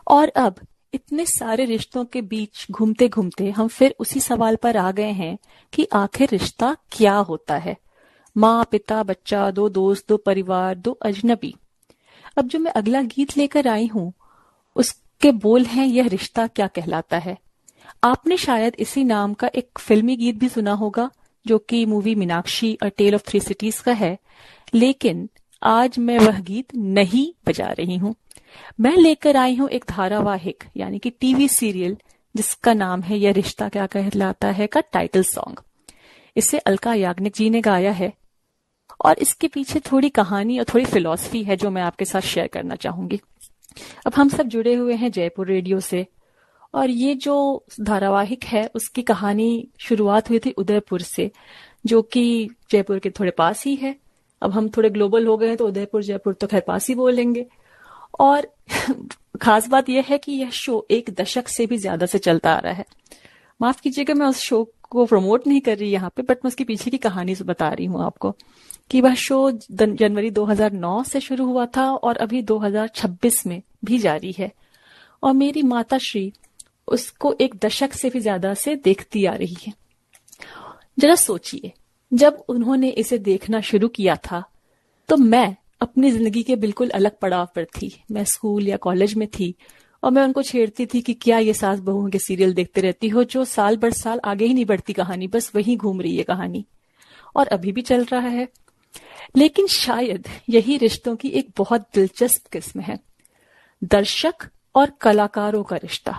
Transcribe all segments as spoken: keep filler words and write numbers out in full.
और अब इतने सारे रिश्तों के बीच घूमते घूमते हम फिर उसी सवाल पर आ गए हैं कि आखिर रिश्ता क्या होता है। माँ, पिता, बच्चा, दो दोस्त, दो परिवार, दो अजनबी। अब जो मैं अगला गीत लेकर आई हूँ उसके बोल हैं, यह रिश्ता क्या कहलाता है। आपने शायद इसी नाम का एक फिल्मी गीत भी सुना होगा जो कि movie Meenakshi a tell of three cities का है, लेकिन आज मैं वह गीत नहीं बजा रही हूँ। मैं लेकर आई हूँ एक धारावाहिक यानी कि टीवी सीरियल जिसका नाम है यह रिश्ता क्या कहलाता है का टाइटल सॉन्ग। इसे अलका याग्निक जी ने गाया है और इसके पीछे थोड़ी कहानी और थोड़ी फिलॉसफी है जो मैं आपके साथ शेयर करना चाहूंगी। अब हम सब जुड़े हुए हैं जयपुर रेडियो से और ये जो धारावाहिक है उसकी कहानी शुरुआत हुई थी उदयपुर से, जो कि जयपुर के थोड़े पास ही है। अब हम थोड़े ग्लोबल हो गए हैं तो उदयपुर जयपुर तो खैर पास ही बोलेंगे। और खास बात यह है कि यह शो एक दशक से भी ज्यादा से चलता आ रहा है। माफ कीजिएगा मैं उस शो को प्रमोट नहीं कर रही यहाँ पे, बट मैं उसके पीछे की कहानी से बता रही हूँ आपको कि वह शो जनवरी दो हज़ार नौ से शुरू हुआ था और अभी दो हज़ार छब्बीस में भी जारी है। और मेरी माता श्री उसको एक दशक से भी ज्यादा से देखती आ रही है। जरा सोचिए, जब उन्होंने इसे देखना शुरू किया था तो मैं अपनी जिंदगी के बिल्कुल अलग पड़ाव पर थी। मैं स्कूल या कॉलेज में थी और मैं उनको छेड़ती थी कि क्या ये सास बहुओं के सीरियल देखते रहती हो जो साल बर साल आगे ही नहीं बढ़ती कहानी, बस वही घूम रही है कहानी, और अभी भी चल रहा है। लेकिन शायद यही रिश्तों की एक बहुत दिलचस्प किस्म है, दर्शक और कलाकारों का रिश्ता।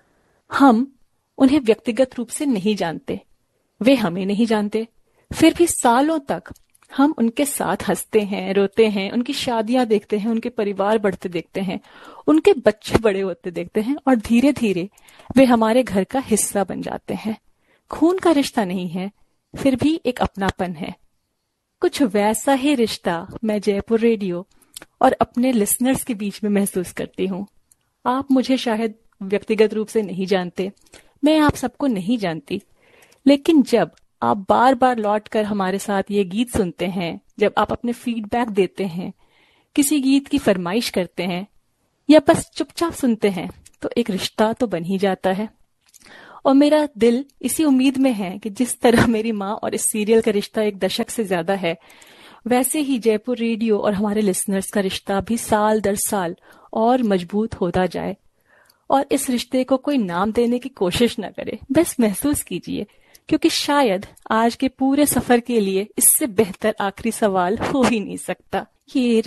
हम उन्हें व्यक्तिगत रूप से नहीं जानते, वे हमें नहीं जानते, फिर भी सालों तक हम उनके साथ हंसते हैं, रोते हैं, उनकी शादियां देखते हैं, उनके परिवार बढ़ते देखते हैं, उनके बच्चे बड़े होते देखते हैं और धीरे धीरे वे हमारे घर का हिस्सा बन जाते हैं। खून का रिश्ता नहीं है, फिर भी एक अपनापन है। कुछ वैसा ही रिश्ता मैं जयपुर रेडियो और अपने लिसनर्स के बीच में महसूस करती हूँ। आप मुझे शायद व्यक्तिगत रूप से नहीं जानते, मैं आप सबको नहीं जानती, लेकिन जब आप बार बार लौट कर हमारे साथ ये गीत सुनते हैं, जब आप अपने फीडबैक देते हैं, किसी गीत की फरमाइश करते हैं या बस चुपचाप सुनते हैं, तो एक रिश्ता तो बन ही जाता है। और मेरा दिल इसी उम्मीद में है कि जिस तरह मेरी माँ और इस सीरियल का रिश्ता एक दशक से ज्यादा है, वैसे ही जयपुर रेडियो और हमारे लिसनर्स का रिश्ता भी साल दर साल और मजबूत होता जाए। और इस रिश्ते को कोई नाम देने की कोशिश न करे, बस महसूस कीजिए, क्योंकि शायद आज के पूरे सफर के लिए इससे बेहतर आखिरी सवाल हो ही नहीं सकता। ये